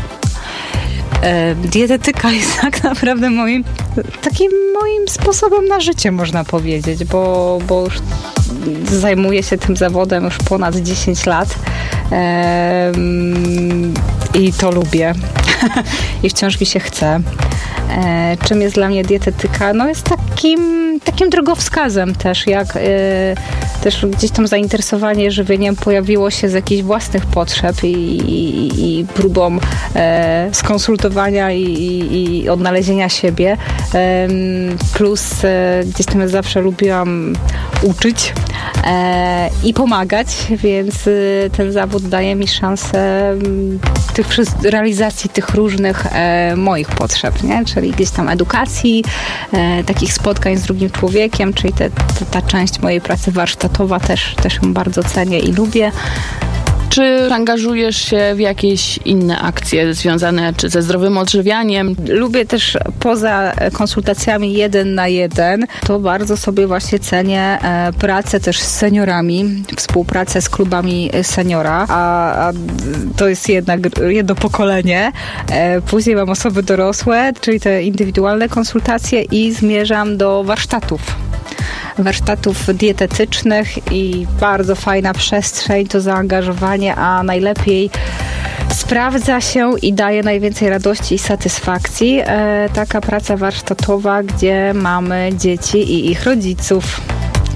E, dietetyka jest tak naprawdę moim takim moim sposobem na życie, można powiedzieć, bo, bo już zajmuję się tym zawodem już ponad dziesięć lat e, i to lubię i wciąż mi się chce. E, czym jest dla mnie dietetyka? No jest takim, takim drogowskazem też, jak e, też gdzieś tam zainteresowanie żywieniem pojawiło się z jakichś własnych potrzeb i, i, i próbą e, skonsultowania i, i, i odnalezienia siebie. E, plus e, gdzieś tam zawsze lubiłam uczyć e, i pomagać, więc e, ten zawód daje mi szansę m, tych, realizacji tych różnych e, moich potrzeb, nie? Czyli gdzieś tam edukacji, e, takich spotkań z drugim człowiekiem, czyli te, te, ta część mojej pracy warsztatowa też, też ją bardzo cenię i lubię. Czy angażujesz się w jakieś inne akcje związane czy ze zdrowym odżywianiem? Lubię też poza konsultacjami jeden na jeden, to bardzo sobie właśnie cenię e, pracę też z seniorami, współpracę z klubami seniora, a, a to jest jednak jedno pokolenie. E, później mam osoby dorosłe, czyli te indywidualne konsultacje i zmierzam do warsztatów. warsztatów dietetycznych i bardzo fajna przestrzeń, to zaangażowanie, a najlepiej sprawdza się i daje najwięcej radości i satysfakcji e, taka praca warsztatowa, gdzie mamy dzieci i ich rodziców.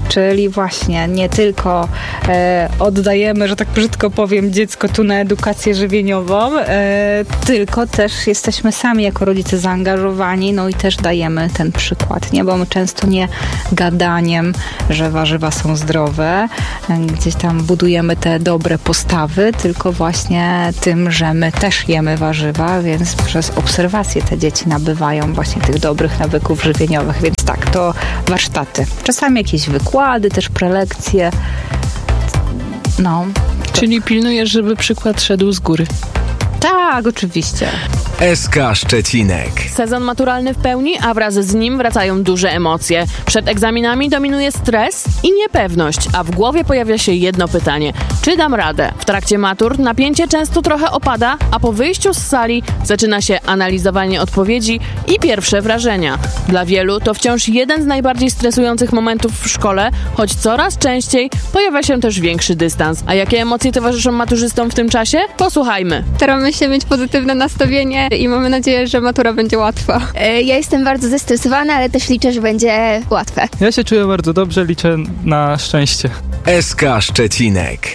czyli właśnie nie tylko e, oddajemy, że tak brzydko powiem, dziecko tu na edukację żywieniową, e, tylko też jesteśmy sami jako rodzice zaangażowani, no i też dajemy ten przykład, nie? Bo my często nie gadaniem, że warzywa są zdrowe, gdzieś tam budujemy te dobre postawy, tylko właśnie tym, że my też jemy warzywa, więc przez obserwację te dzieci nabywają właśnie tych dobrych nawyków żywieniowych, więc tak, to warsztaty. Czasami jakieś wykłady, też prelekcje. No. Czyli pilnujesz, żeby przykład szedł z góry. Tak, oczywiście. S K Szczecinek. Sezon maturalny w pełni, a wraz z nim wracają duże emocje. Przed egzaminami dominuje stres i niepewność, a w głowie pojawia się jedno pytanie. Czy dam radę? W trakcie matur napięcie często trochę opada, a po wyjściu z sali zaczyna się analizowanie odpowiedzi i pierwsze wrażenia. Dla wielu to wciąż jeden z najbardziej stresujących momentów w szkole, choć coraz częściej pojawia się też większy dystans. A jakie emocje towarzyszą maturzystom w tym czasie? Posłuchajmy. Staramy się mieć pozytywne nastawienie i mamy nadzieję, że matura będzie łatwa. Ja jestem bardzo zestresowana, ale też liczę, że będzie łatwe. Ja się czuję bardzo dobrze, liczę na szczęście. S K Szczecinek.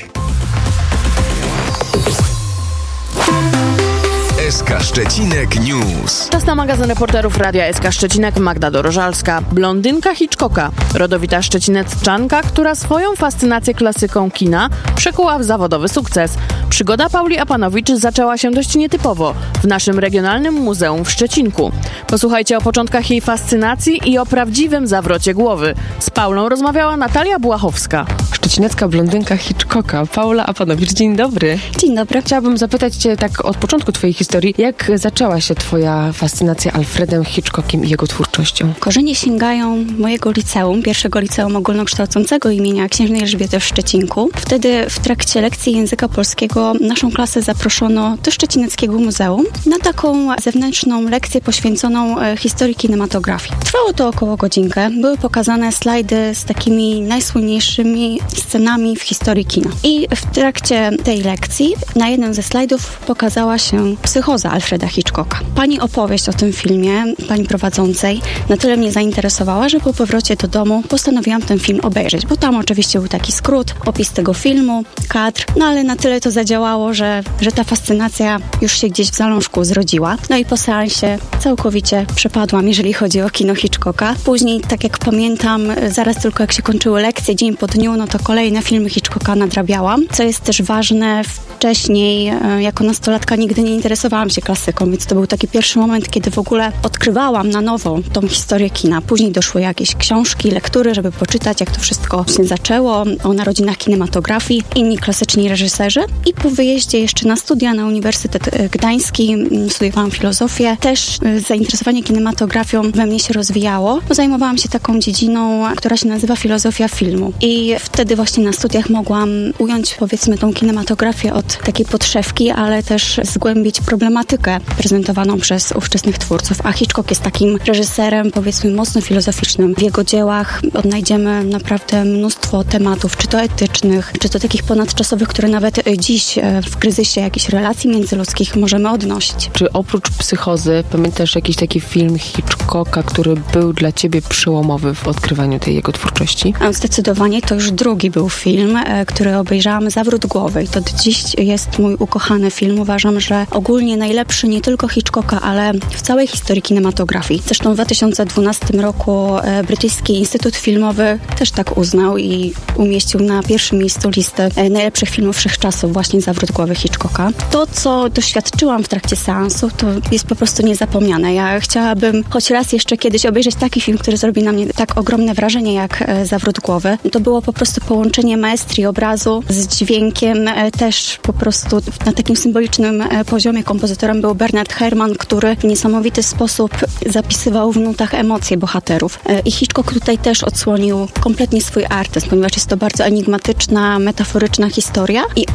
S K Szczecinek News. Czas na magazyn reporterów Radia S K Szczecinek. Magda Dorożalska. Blondynka Hitchcocka. Rodowita szczecineczczanka, która swoją fascynację klasyką kina przekuła w zawodowy sukces. Przygoda Pauli Apanowicz zaczęła się dość nietypowo w naszym regionalnym muzeum w Szczecinku. Posłuchajcie o początkach jej fascynacji i o prawdziwym zawrocie głowy. Z Paulą rozmawiała Natalia Błachowska. Szczecinecka blondynka Hitchcocka, Paula Apanowicz. Dzień dobry. Dzień dobry. Chciałabym zapytać cię tak od początku twojej historii, jak zaczęła się twoja fascynacja Alfredem Hitchcockiem i jego twórczością? Korzenie sięgają mojego liceum, pierwszego liceum ogólnokształcącego imienia Księżnej Elżbiety w Szczecinku. Wtedy w trakcie lekcji języka polskiego naszą klasę zaproszono do Szczecineckiego Muzeum na taką zewnętrzną lekcję poświęconą historii kinematografii. Trwało to około godzinkę. Były pokazane slajdy z takimi najsłynniejszymi scenami w historii kina. I w trakcie tej lekcji na jeden ze slajdów pokazała się Psychoza Alfreda Hitchcocka. Pani opowieść o tym filmie, pani prowadzącej, na tyle mnie zainteresowała, że po powrocie do domu postanowiłam ten film obejrzeć, bo tam oczywiście był taki skrót, opis tego filmu, kadr, no ale na tyle to zadziałało, że, że ta fascynacja już się gdzieś w zalążku zrodziła. No i po seansie całkowicie przepadłam, jeżeli chodzi o kino Hitchcocka. Później, tak jak pamiętam, zaraz tylko jak się kończyły lekcje, dzień po dniu, no to kolejne filmy Hitchcocka nadrabiałam. Co jest też ważne, wcześniej jako nastolatka nigdy nie interesowałam się klasyką, więc to był taki pierwszy moment, kiedy w ogóle odkrywałam na nowo tą historię kina. Później doszły jakieś książki, lektury, żeby poczytać, jak to wszystko się zaczęło, o narodzinach kinematografii, inni klasyczni reżyserzy. I po wyjeździe jeszcze na studia na Uniwersytet Gdański, studiowałam filozofię, też zainteresowanie kinematografią we mnie się rozwijało, bo zajmowałam się taką dziedziną, która się nazywa filozofia filmu. I wtedy właśnie na studiach mogłam ująć, powiedzmy, tą kinematografię od takiej podszewki, ale też zgłębić problematykę prezentowaną przez ówczesnych twórców. A Hitchcock jest takim reżyserem, powiedzmy, mocno filozoficznym. W jego dziełach odnajdziemy naprawdę mnóstwo tematów, czy to etycznych, czy to takich ponadczasowych, które nawet dziś w kryzysie jakichś relacji międzyludzkich możemy odnosić. Czy oprócz Psychozy pamiętasz jakiś taki film Hitchcocka, który był dla ciebie przełomowy w odkrywaniu tej jego twórczości? Zdecydowanie to już drugi był film, który obejrzałam, Zawrót głowy. I to dziś jest mój ukochany film. Uważam, że ogólnie najlepszy nie tylko Hitchcocka, ale w całej historii kinematografii. Zresztą w dwa tysiące dwunastym roku Brytyjski Instytut Filmowy też tak uznał i umieścił na pierwszym miejscu listę najlepszych filmów wszechczasów właśnie Zawrót głowy Hitchcocka. To, co doświadczyłam w trakcie seansu, to jest po prostu niezapomniane. Ja chciałabym choć raz jeszcze kiedyś obejrzeć taki film, który zrobi na mnie tak ogromne wrażenie jak Zawrót głowy. To było po prostu połączenie maestrii obrazu z dźwiękiem, też po prostu na takim symbolicznym poziomie. Kompozytorem był Bernard Herrmann, który w niesamowity sposób zapisywał w nutach emocje bohaterów. I Hitchcock tutaj też odsłonił kompletnie swój artyzm, ponieważ jest to bardzo enigmatyczna, metaforyczna historia i on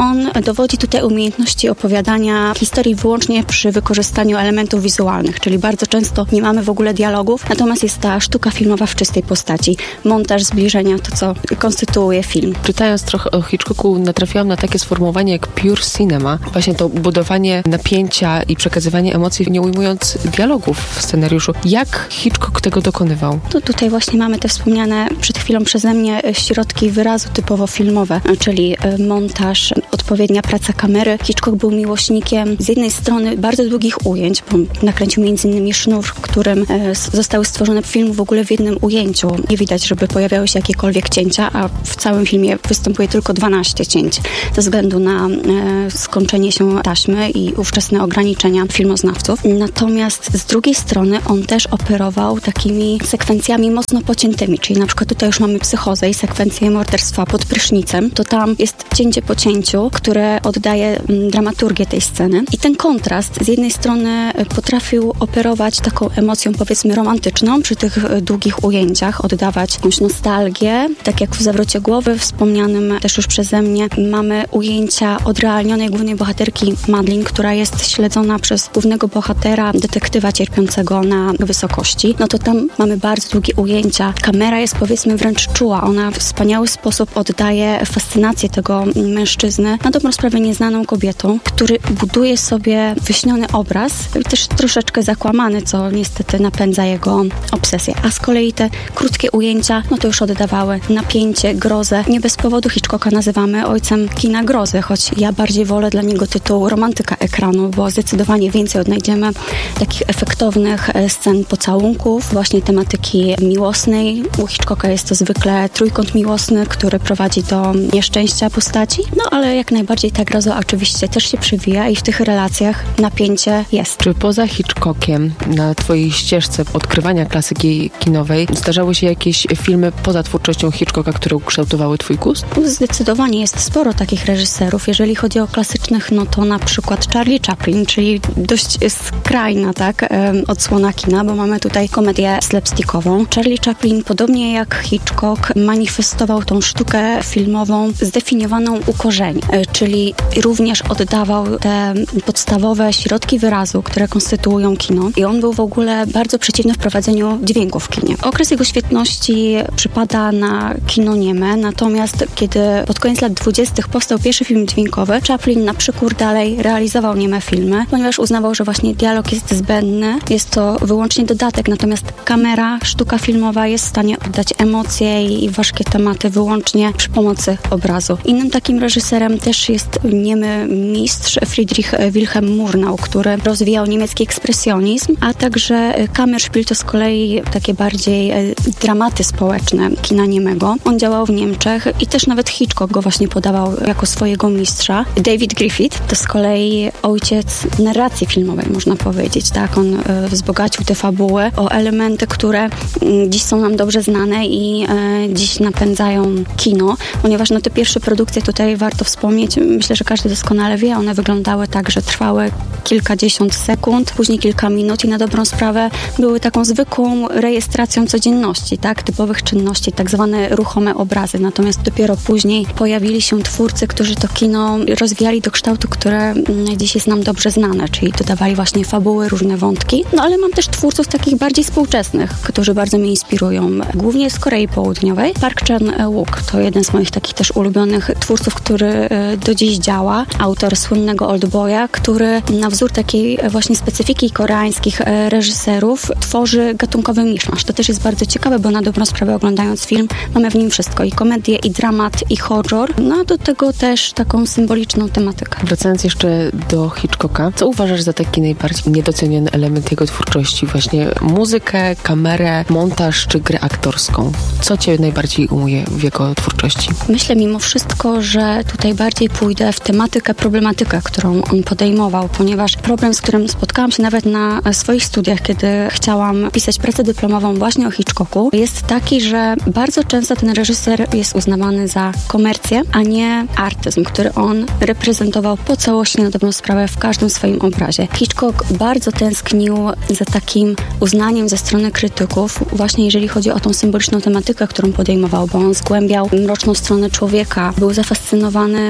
dowodzi tutaj umiejętności opowiadania historii wyłącznie przy wykorzystaniu elementów wizualnych, czyli bardzo często nie mamy w ogóle dialogów, natomiast jest ta sztuka filmowa w czystej postaci. Montaż, zbliżenia, to co konstytuuje film. Czytając trochę o Hitchcocku, natrafiłam na takie sformułowanie jak pure cinema. Właśnie to budowanie napięcia i przekazywanie emocji, nie ujmując dialogów w scenariuszu. Jak Hitchcock tego dokonywał? To tutaj właśnie mamy te wspomniane przed chwilą przeze mnie środki wyrazu typowo filmowe, czyli montaż, odpowiednia praca kamery. Hitchcock był miłośnikiem z jednej strony bardzo długich ujęć, bo nakręcił między innymi Sznur, w którym zostały stworzone film w ogóle w jednym ujęciu. Nie widać, żeby pojawiały się jakiekolwiek cięcia, a w całym filmie występuje tylko dwanaście cięć ze względu na e, skończenie się taśmy i ówczesne ograniczenia filmoznawców. Natomiast z drugiej strony on też operował takimi sekwencjami mocno pociętymi, czyli na przykład tutaj już mamy Psychozę i sekwencję morderstwa pod prysznicem, to tam jest cięcie po cięciu, które oddaje m, dramaturgię tej sceny i ten kontrast z jednej strony potrafił operować taką emocją powiedzmy romantyczną przy tych długich ujęciach, oddawać jakąś nostalgię, tak jak w Zawrocie głowy wspomnianym też już przeze mnie mamy ujęcia odrealnionej głównej bohaterki Madeleine, która jest śledzona przez głównego bohatera, detektywa cierpiącego na wysokości. No to tam mamy bardzo długie ujęcia. Kamera jest powiedzmy wręcz czuła. Ona w wspaniały sposób oddaje fascynację tego mężczyzny, na dobrą sprawę nieznaną kobietą, który buduje sobie wyśniony obraz, też troszeczkę zakłamany, co niestety napędza jego obsesję. A z kolei te krótkie ujęcia, no to już oddawały napięcie, grozę. Nie bez powodu Hitchcocka nazywamy ojcem kina grozy, choć ja bardziej wolę dla niego tytuł romantyka ekranu, bo zdecydowanie więcej odnajdziemy takich efektownych scen pocałunków, właśnie tematyki miłosnej. U Hitchcocka jest to zwykle trójkąt miłosny, który prowadzi do nieszczęścia postaci, no ale jak najbardziej ta groza oczywiście też się przewija i w tych relacjach napięcie jest. Czy poza Hitchcockiem na twojej ścieżce odkrywania klasyki kinowej zdarzały się jakieś filmy poza twórczością Hitchcocka, które ukształtowały twój gust? Zdecydowanie jest sporo takich reżyserów. Jeżeli chodzi o klasycznych, no to na przykład Charlie Chaplin, czyli dość skrajna, tak, odsłona kina, bo mamy tutaj komedię slapstickową. Charlie Chaplin, podobnie jak Hitchcock, manifestował tą sztukę filmową zdefiniowaną u korzeni, czyli również oddawał te podstawowe środki wyrazu, które konstytuują kino i on był w ogóle bardzo przeciwny wprowadzeniu dźwięku w kinie. Okres jego świetności przypada na kino nieme, natomiast kiedy pod koniec lat dwudziestych powstał pierwszy film dźwiękowy, Chaplin na przykór dalej realizował nieme filmy, ponieważ uznawał, że właśnie dialog jest zbędny, jest to wyłącznie dodatek, natomiast kamera, sztuka filmowa jest w stanie oddać emocje i ważkie tematy wyłącznie przy pomocy obrazu. Innym takim reżyserem też jest niemy mistrz Friedrich Wilhelm Murnau, który rozwijał niemiecki ekspresjonizm, a także Kammerspiel to z kolei takie bardziej dramaty społeczne kina niemego. On działał w Niemczech i też nawet Hitchcock go właśnie podawał jako swojego mistrza. David Griffith to z kolei ojciec narracji filmowej, można powiedzieć, tak? On e, wzbogacił te fabuły o elementy, które m, dziś są nam dobrze znane i e, dziś napędzają kino, ponieważ no te pierwsze produkcje tutaj warto wspomnieć, myślę, że każdy doskonale wie, one wyglądały tak, że trwały kilkadziesiąt sekund, później kilka minut i na dobrą sprawę były taką zwykłą rejestracją codzienności, tak? Typowych czynności, tak zwane ruchome obrazy. Natomiast dopiero później pojawili się twórcy, którzy to kino rozwijali do kształtu, które dziś jest nam dobrze znane, czyli dodawali właśnie fabuły, różne wątki. No ale mam też twórców takich bardziej współczesnych, którzy bardzo mnie inspirują. Głównie z Korei Południowej. Park Chan-wook to jeden z moich takich też ulubionych twórców, który do dziś działa. Autor słynnego Oldboya, który na wzór takiej właśnie specyfiki koreańskich reżyserów tworzy gatunkowy miszmasz. To też jest bardzo ciekawe, bo na dobrą sprawę oglądając film mamy w nim wszystko. I komedię, i dramat, i horror. No a do tego też taką symboliczną tematykę. Wracając jeszcze do Hitchcocka, co uważasz za taki najbardziej niedoceniony element jego twórczości? Właśnie muzykę, kamerę, montaż czy grę aktorską? Co cię najbardziej umuje w jego twórczości? Myślę mimo wszystko, że tutaj bardziej pójdę w tematykę, problematykę, którą on podejmował, ponieważ problem, z którym spotkałam się nawet na swoich studiach, kiedy chciałam pisać pracę dyplomową właśnie o Hitchcocku, jest taki, że bardzo często ten reżyser jest uznawany za komercję, a nie artyzm, który on reprezentował po całości na dobrą sprawę w każdym swoim obrazie. Hitchcock bardzo tęsknił za takim uznaniem ze strony krytyków, właśnie jeżeli chodzi o tą symboliczną tematykę, którą podejmował, bo on zgłębiał mroczną stronę człowieka, był zafascynowany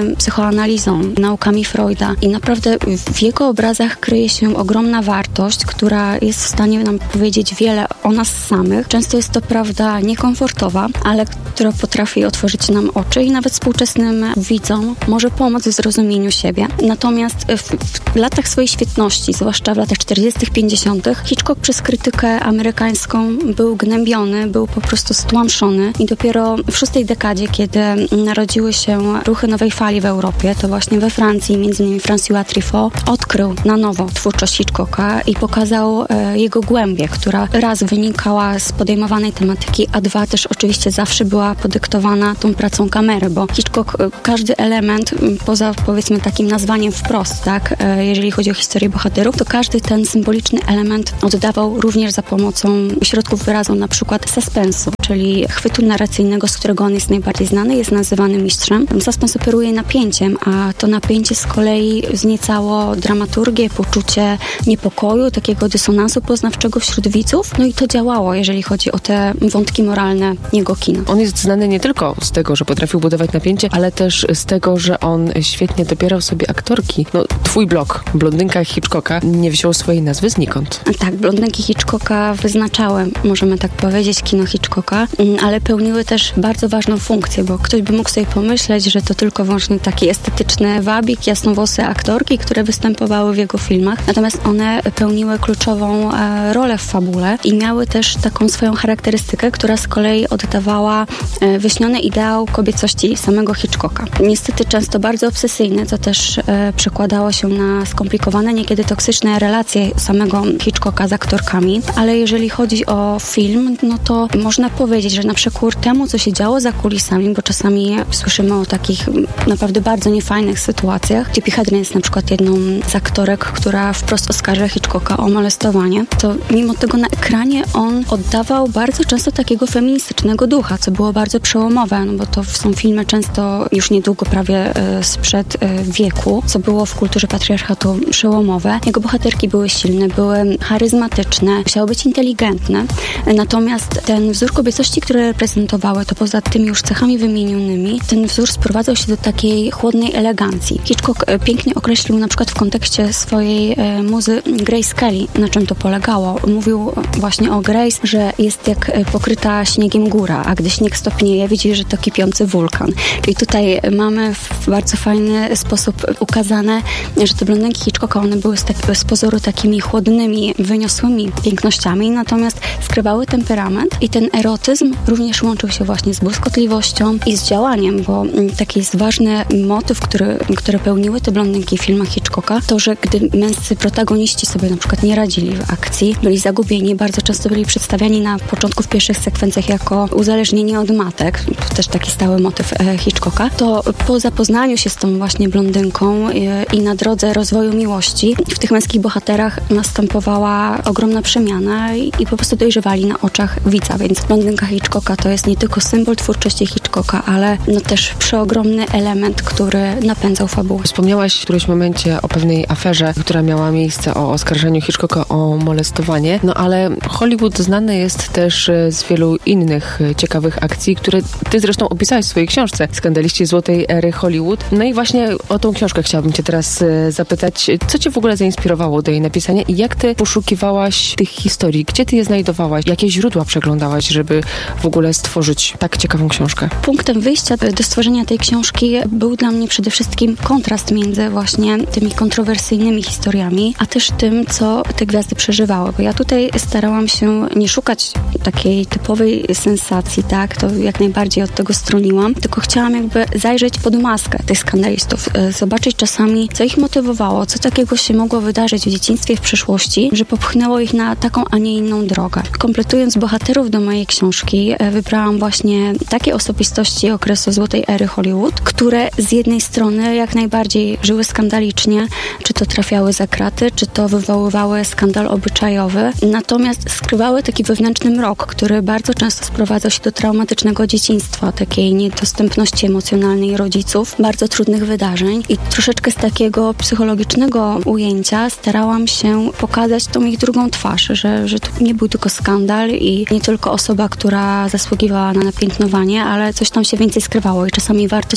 psychoanalizą, naukami Freuda i naprawdę w jego obrazach kryje się ogromna wartość, która jest w stanie nam powiedzieć wiele o nas samych. Często jest to prawda niekomfortowa, ale która potrafi otworzyć nam oczy i nawet współczesnym widzom może pomóc w zrozumieniu siebie. Natomiast w, w latach swojej świetności, zwłaszcza w latach czterdziestych, pięćdziesiątych, Hitchcock przez krytykę amerykańską był gnębiony, był po prostu stłamszony i dopiero w szóstej dekadzie, kiedy narodziły się ruchy nowej fali w Europie, to właśnie we Francji, między innymi François Truffaut, odkrył na nowo twórczość Hitchcocka i pokazał e, jego głębię, która raz wynikała z podejmowanej tematyki, a dwa też oczywiście zawsze była podyktowana tą pracą kamery, bo Hitchcock e, każdy element, poza powiedzmy takim nazwaniem wprost, tak, e, jeżeli chodzi o historię bohaterów, to każdy ten symboliczny element oddawał również za pomocą środków wyrazu, na przykład suspensu, czyli chwytu narracyjnego, z którego on jest najbardziej znany, jest nazywany mistrzem. Suspens operuje napięciem, a to napięcie z kolei wzniecało dramaturgię, poczucie niepokoju, takiego dysonansu poznawczego wśród widzów. No i to działało, jeżeli chodzi o te wątki moralne jego kina. On jest znany nie tylko z tego, że potrafił budować napięcie, ale też z tego, że on świetnie dobierał sobie aktorki. No, twój blog, Blondynka Hitchcocka, nie wziął swojej nazwy znikąd. Tak, Blondynki Hitchcocka wyznaczały, możemy tak powiedzieć, kino Hitchcocka, ale pełniły też bardzo ważną funkcję, bo ktoś by mógł sobie pomyśleć, że to tylko wyłącznie taki estetyczny wabik, jasnowłose aktorki, które występowały w jego filmach. Natomiast one pełniły kluczową e, rolę w fabule i miały też taką swoją charakterystykę, która z kolei oddawała e, wyśniony ideał kobiecości samego Hitchcocka. Niestety często bardzo obsesyjny, co też e, przekładało się na skomplikowane, niekiedy toksyczne relacje samego Hitchcocka z aktorkami, ale jeżeli chodzi o film, no to można powiedzieć, że na przekór temu, co się działo za kulisami, bo czasami słyszymy o takich naprawdę bardzo niefajnych sytuacjach. Tippi Hedren jest na przykład jedną z aktorek, która wprost oskarża Hitchcocka o molestowanie. To mimo tego na ekranie on oddawał bardzo często takiego feministycznego ducha, co było bardzo przełomowe, no bo to są filmy często już niedługo prawie e, sprzed e, wieku, co było w kulturze patriarchatu przełomowe. Jego bohaterki były silne, były charyzmatyczne, musiały być inteligentne. Natomiast ten wzór kobiecości, który reprezentowały, to poza tymi już cechami wymienionymi, ten wzór sprowadzał się do takiej chłodnej elegancji. Hitchcock pięknie określił na przykład w kontekście swojej e, muzy Grace Kelly, na czym to polegało. Mówił właśnie o Grace, że jest jak pokryta śniegiem góra, a gdy śnieg stopnieje, widzi, że to kipiący wulkan. I tutaj mamy w bardzo fajny sposób ukazane, że te blondynki Hitchcocka, one były z, tak, z pozoru takimi chłodnymi, wyniosłymi pięknościami, natomiast skrywały temperament i ten erotyzm również łączył się właśnie z błyskotliwością i z działaniem, bo taki jest ważny motyw, który, który pełniły te blondynki w filmach Hitchcocka, to, że gdy męscy protagoniści sobie na przykład nie radzili w akcji, byli zagubieni, bardzo często byli przedstawiani na początku w pierwszych sekwencjach jako uzależnieni od matek, to też taki stały motyw e, Hitchcocka, to po zapoznaniu się z tą właśnie blondynką e, i na drodze rozwoju miłości w tych męskich bohaterach następowała ogromna przemiana i, i po prostu dojrzewali na oczach widza, więc blondynka Hitchcocka to jest nie tylko symbol twórczości Hitchcocka, ale no też przeogromny element, który napędzał fabułę. Wspomniałaś w którymś momencie o pewnej aferze, która miała miejsce, o oskarżeniu Hitchcocka o molestowanie, no ale Hollywood znany jest też z wielu innych ciekawych akcji, które ty zresztą opisałeś w swojej książce Skandaliści Złotej Ery Hollywood. No i właśnie o tą książkę chciałabym cię teraz zapytać. Co cię w ogóle zainspirowało do jej napisania i jak ty poszukiwałaś tych historii? Gdzie ty je znajdowałaś? Jakie źródła przeglądałaś, żeby w ogóle stworzyć tak ciekawą książkę? Punktem wyjścia do stworzenia tej książki był dla mnie przede wszystkim kontrast między właśnie tymi kontrowersyjnymi historiami, a też tym, co te gwiazdy przeżywały. Bo ja tutaj starałam się nie szukać takiej typowej sensacji, tak? To jak najbardziej od tego stroniłam, tylko chciałam jakby zajrzeć pod maskę tych skandalistów, zobaczyć czasami, co ich motywowało, co takiego się mogło wydarzyć w dzieciństwie, w przeszłości, że popchnęło ich na taką, a nie inną drogę. Kompletując bohaterów do mojej książki, wybrałam właśnie takie osobistości okresu Złotej Ery Hollywood, które z jednej strony jak najbardziej żyły skandalicznie, czy to trafiały za kraty, czy to wywoływały skandal obyczajowy, natomiast skrywały taki wewnętrzny mrok, który bardzo często sprowadzał się do traumatycznego dzieciństwa, takiej niedostępności emocjonalnej rodziców, bardzo trudnych wydarzeń i troszeczkę z takiego psychologicznego ujęcia starałam się pokazać tą ich drugą twarz, że, że to nie był tylko skandal i nie tylko osoba, która zasługiwała na napiętnowanie, ale coś tam się więcej skrywało i czasami warto spojrzeć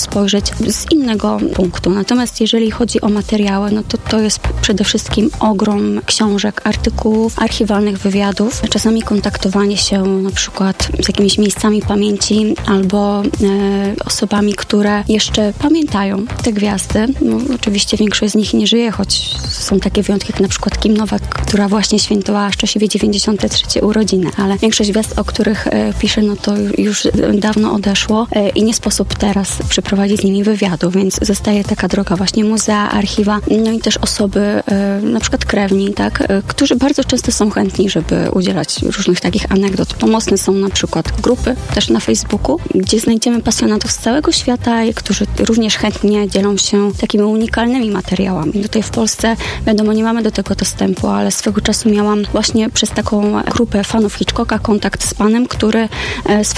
z innego punktu. Natomiast jeżeli chodzi o materiały, no to to jest przede wszystkim ogrom książek, artykułów, archiwalnych wywiadów, czasami kontaktowanie się na przykład z jakimiś miejscami pamięci albo e, osobami, które jeszcze pamiętają te gwiazdy. No, oczywiście większość z nich nie żyje, choć są takie wyjątki jak na przykład Kim Nowak, która właśnie świętowała szczęśliwie dziewięćdziesiąte trzecie urodziny, ale większość gwiazd, o których e, piszę, no to już dawno odeszło e, i nie sposób teraz przeprowadzić z nimi wywiadu, więc zostaje taka droga właśnie muzea, archiwa, no i też osoby e, na przykład krewni, tak, e, którzy bardzo często są chętni, żeby udzielać różnych takich anegdot. Pomocne są na przykład grupy też na Facebooku, gdzie znajdziemy pasjonatów z całego świata, którzy również chętnie dzielą się takimi unikalnymi materiałami. Tutaj w Polsce, wiadomo, nie mamy do tego dostępu, ale swego czasu miałam właśnie przez taką grupę fanów Hitchcocka kontakt z panem, który swego